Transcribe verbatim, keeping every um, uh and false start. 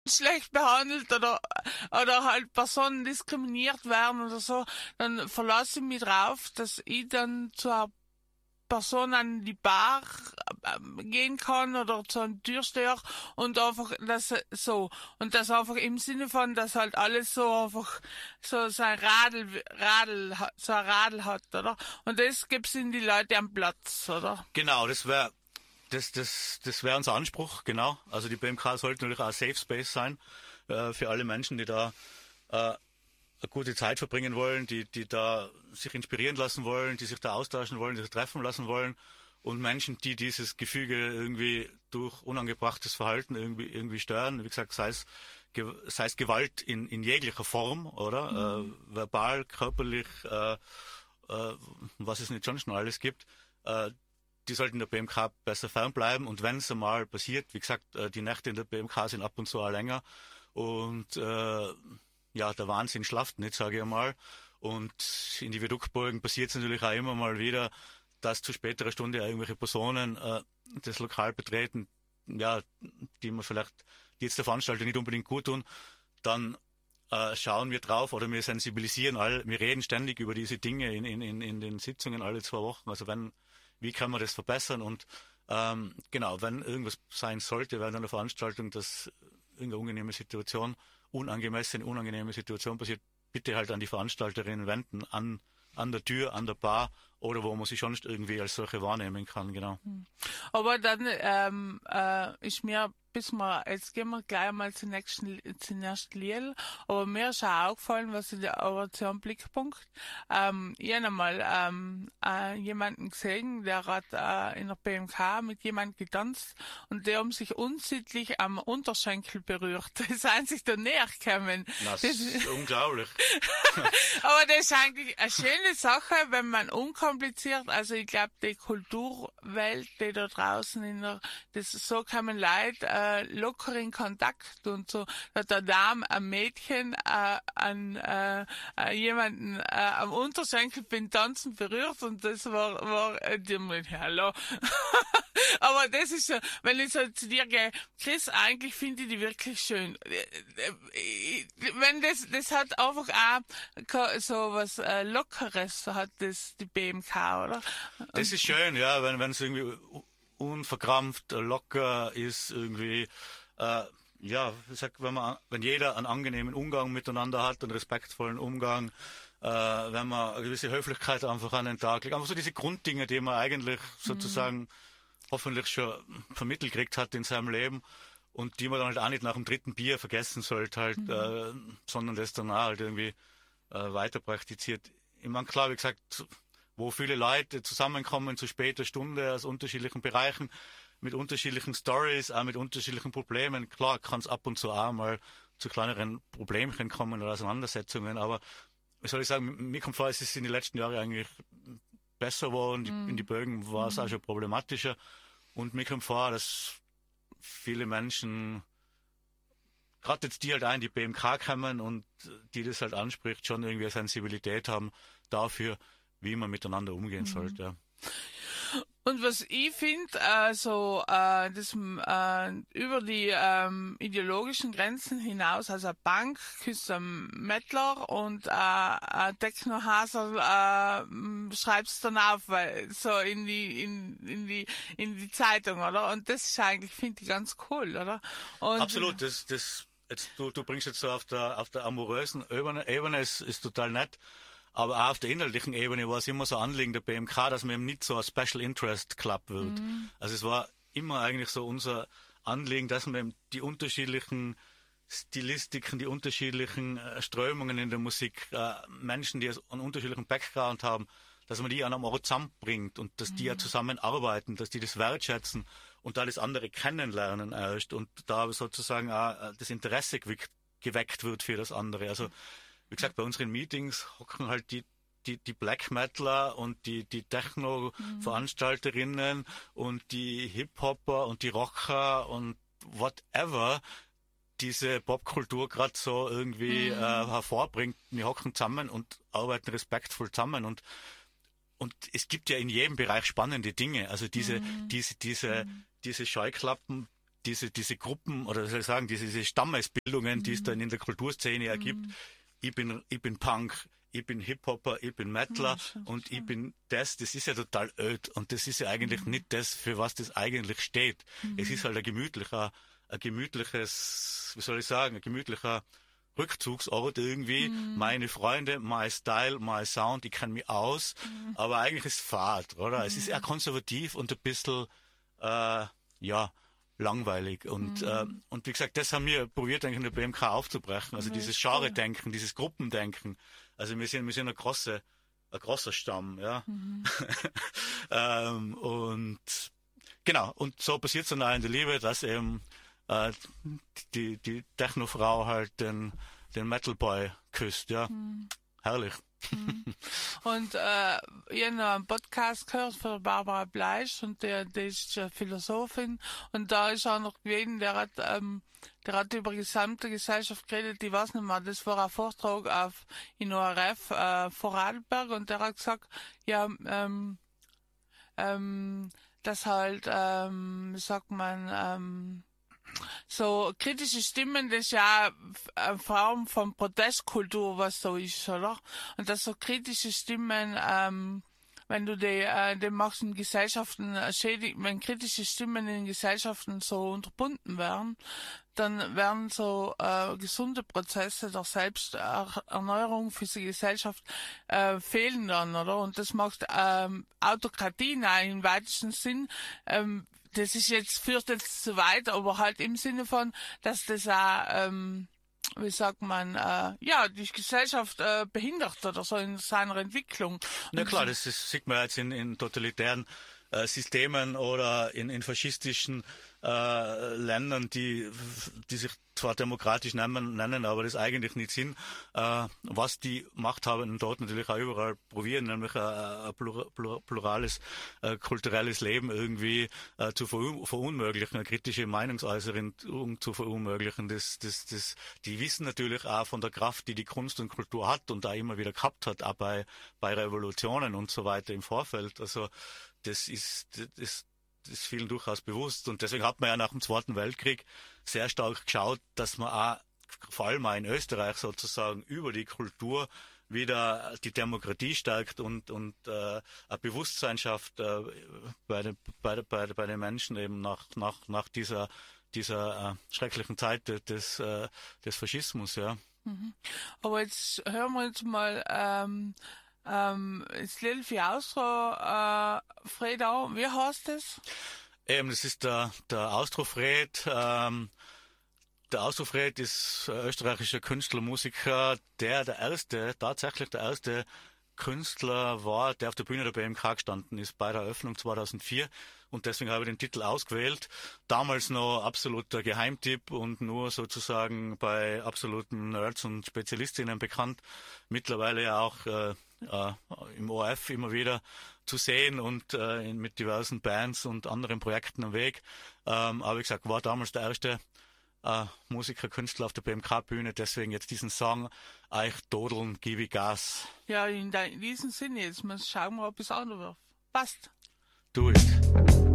schlecht behandelt oder, oder halt Personen diskriminiert werden oder so, dann verlasse ich mich drauf, dass ich dann zur Person an die Bar ähm, gehen kann oder zu einem Türsteher und einfach das so und das einfach im Sinne von, dass halt alles so einfach so sein Radl, Radl, so ein Radl hat, oder? Und das gibt's in die Leute am Platz, oder? Genau, das wäre das, das, das wäre unser Anspruch, genau. Also die B M K sollte natürlich auch ein Safe Space sein äh, für alle Menschen, die da äh, eine gute Zeit verbringen wollen, die, die da sich inspirieren lassen wollen, die sich da austauschen wollen, die sich treffen lassen wollen und Menschen, die dieses Gefüge irgendwie durch unangebrachtes Verhalten irgendwie, irgendwie stören. Wie gesagt, sei es, sei es Gewalt in, in jeglicher Form, oder? Mhm. Äh, verbal, körperlich, äh, äh, was es nicht sonst noch alles gibt. Äh, die sollten der B M K besser fernbleiben und wenn es einmal passiert, wie gesagt, äh, die Nächte in der B M K sind ab und zu auch länger und äh, ja, der Wahnsinn schlaft nicht, sage ich einmal. Und in die Viaduktburgen passiert es natürlich auch immer mal wieder, dass zu späterer Stunde irgendwelche Personen äh, das Lokal betreten, ja, die man vielleicht, die jetzt der Veranstalter nicht unbedingt gut tun, dann äh, schauen wir drauf oder wir sensibilisieren all, wir reden ständig über diese Dinge in, in, in, in den Sitzungen alle zwei Wochen. Also wenn, wie kann man das verbessern? Und ähm, genau, wenn irgendwas sein sollte während einer Veranstaltung, dass irgendeine unangenehme Situation unangemessene, unangenehme Situation passiert, bitte halt an die Veranstalterin wenden, an, an der Tür, an der Bar oder wo man sich sonst irgendwie als solche wahrnehmen kann, genau. Aber dann ähm, äh, ist mir, bis wir, jetzt gehen wir gleich mal zum nächsten, zum nächsten Lied, aber mir ist auch aufgefallen, was in der Operation Blickpunkt, ähm, ich habe einmal ähm, äh, jemanden gesehen, der hat äh, in der B M K mit jemandem getanzt und die haben sich unsittlich am Unterschenkel berührt. Die sind sich da näher gekommen. Das, das ist unglaublich. Aber das ist eigentlich eine schöne Sache, wenn man unkompliziert, also ich glaube, die Kulturwelt, die da draußen in der, das so kommen Leute äh, locker in Kontakt und so, dass der Dame ein Mädchen äh, an äh, äh, jemanden äh, am Unterschenkel beim Tanzen berührt und das war, war äh, die mit Hallo. Aber das ist so, wenn ich so zu dir gehe, Chris, eigentlich finde ich die wirklich schön. Wenn das, das hat einfach auch so was äh, Lockeres, so hat das die B M K, oder? Und das ist schön, ja, wenn wenn es irgendwie unverkrampft, locker ist, irgendwie, äh, ja, ich sag, wenn man, wenn jeder einen angenehmen Umgang miteinander hat, einen respektvollen Umgang, äh, wenn man eine gewisse Höflichkeit einfach an den Tag legt, einfach so diese Grunddinge, die man eigentlich sozusagen mhm. hoffentlich schon vermittelt gekriegt hat in seinem Leben und die man dann halt auch nicht nach dem dritten Bier vergessen sollte, halt, mhm. äh, sondern das dann auch halt irgendwie äh, weiter praktiziert. Ich meine, klar, wie gesagt, wo viele Leute zusammenkommen zu später Stunde aus unterschiedlichen Bereichen, mit unterschiedlichen Stories, auch mit unterschiedlichen Problemen. Klar kann es ab und zu auch mal zu kleineren Problemchen kommen oder Auseinandersetzungen, aber wie soll ich sagen, mir kommt vor, es ist in den letzten Jahren eigentlich besser geworden, mm. in die Bögen war es mm. auch schon problematischer und mir kommt vor, dass viele Menschen, gerade jetzt die halt auch in die B M K kommen und die das halt anspricht, schon irgendwie eine Sensibilität haben dafür, wie man miteinander umgehen mm. sollte. Ja. Und was ich finde, also äh, das äh, über die ähm, ideologischen Grenzen hinaus, also Punk, küsst am Mettler und äh, Techno-Hasel äh, schreibt's dann auf, weil so in die in in die in die Zeitung, oder? Und das ist eigentlich, finde ich, ganz cool, oder? Und absolut, das das jetzt du du bringst jetzt so auf der auf der amorösen Ebene, Ebene ist, ist total nett. Aber auch auf der inhaltlichen Ebene war es immer so Anliegen der B M K, dass man eben nicht so ein Special Interest Club wird. Mhm. Also es war immer eigentlich so unser Anliegen, dass man eben die unterschiedlichen Stilistiken, die unterschiedlichen äh, Strömungen in der Musik, äh, Menschen, die einen unterschiedlichen Background haben, dass man die an einem Ort zusammenbringt und dass mhm. die ja zusammenarbeiten, dass die das wertschätzen und da das andere kennenlernen erst und da sozusagen auch das Interesse geweckt, geweckt wird für das andere. Also wie gesagt, bei unseren Meetings hocken halt die, die, die Black Metaler und die, die Techno-Veranstalterinnen mhm. und die Hip-Hopper und die Rocker und whatever diese Popkultur gerade so irgendwie mhm. äh, hervorbringt. Wir hocken zusammen und arbeiten respektvoll zusammen und und es gibt ja in jedem Bereich spannende Dinge. Also diese, mhm. diese, diese, mhm. diese Scheuklappen, diese, diese Gruppen, oder soll ich sagen, diese, diese Stammesbildungen, mhm. die es dann in der Kulturszene ergibt. Mhm. Ich bin, ich bin Punk, ich bin Hip-Hopper, ich bin Metaler ja, und schön. Ich bin das, das ist ja total öd und das ist ja eigentlich mhm. nicht das, für was das eigentlich steht. Mhm. Es ist halt ein gemütlicher, ein gemütliches, wie soll ich sagen, ein gemütlicher Rückzugsort irgendwie. Mhm. Meine Freunde, my Style, my Sound, ich kenne mich aus, mhm. aber eigentlich ist es fad, oder? Mhm. Es ist eher konservativ und ein bisschen, äh, ja, langweilig und, mhm. äh, und wie gesagt, das haben wir probiert eigentlich in der B M K aufzubrechen, also mhm. dieses Genre-Denken, dieses Gruppendenken, also wir sind, wir sind ein großer, ein großer Stamm, ja, mhm. ähm, und genau, und so passiert es dann auch in der Liebe, dass eben äh, die, die Techno-Frau halt den, den Metal-Boy küsst, ja, mhm. herrlich. Und äh, ich habe noch einen Podcast gehört von Barbara Bleisch und der, der ist äh, Philosophin und da ist auch noch gewesen, der hat, ähm, der hat über die gesamte Gesellschaft geredet, ich weiß nicht mehr, das war ein Vortrag auf in O R F äh, Vorarlberg und der hat gesagt, ja, ähm, ähm, dass halt, ähm, wie sagt man, ähm, so kritische Stimmen, das ist ja eine Form von Protestkultur, was so ist, oder? Und dass so kritische Stimmen, ähm, wenn du die, äh, die machst in Gesellschaften schädigt, wenn kritische Stimmen in Gesellschaften so unterbunden werden, dann werden so äh, gesunde Prozesse der Selbsterneuerung für die Gesellschaft äh, fehlen dann, oder? Und das macht ähm, Autokratien im weitesten Sinn. Ähm, das ist jetzt, führt jetzt zu weit, aber halt im Sinne von, dass das auch, ähm, wie sagt man, äh, ja, die Gesellschaft äh, behindert oder so in seiner Entwicklung. Na klar, das ist, sieht man jetzt in, in totalitären äh, Systemen oder in, in faschistischen äh, Ländern, die, die sich zwar demokratisch nennen, nennen, aber das eigentlich nicht sind, äh, was die Machthabenden dort natürlich auch überall probieren, nämlich ein, ein plurales, äh, kulturelles Leben irgendwie äh, zu verun verunmöglichen, eine kritische Meinungsäußerung zu verunmöglichen. Das, das, das, die wissen natürlich auch von der Kraft, die die Kunst und Kultur hat und da immer wieder gehabt hat, auch bei, bei Revolutionen und so weiter im Vorfeld. Also das ist, das, das ist vielen durchaus bewusst und deswegen hat man ja nach dem Zweiten Weltkrieg sehr stark geschaut, dass man auch, vor allem auch in Österreich sozusagen, über die Kultur wieder die Demokratie stärkt und, und äh, eine Bewusstsein schafft äh, bei, den, bei, bei, bei den Menschen eben nach, nach, nach dieser, dieser äh, schrecklichen Zeit des, äh, des Faschismus. Ja. Mhm. Aber jetzt hören wir jetzt mal ähm Ähm, das Lied für Austro, äh, Fred auch. Wie heißt das? Eben, das ist der, der Austro-Fred. Ähm, der Austro-Fred ist ein österreichischer Künstler, Musiker, der der erste, tatsächlich der erste Künstler war, der auf der Bühne der B M K gestanden ist bei der Eröffnung zweitausendvier. Und deswegen habe ich den Titel ausgewählt. Damals noch absoluter Geheimtipp und nur sozusagen bei absoluten Nerds und Spezialistinnen bekannt. Mittlerweile ja auch äh, äh, im O R F immer wieder zu sehen und äh, in, mit diversen Bands und anderen Projekten am Weg. Ähm, aber wie gesagt, war damals der erste äh, Musiker, Künstler auf der B M K-Bühne. Deswegen jetzt diesen Song, Eich Dodeln, gib ich Gas. Ja, in, in diesem Sinne, jetzt muss schauen, ob es auch noch wird. Passt. Do it.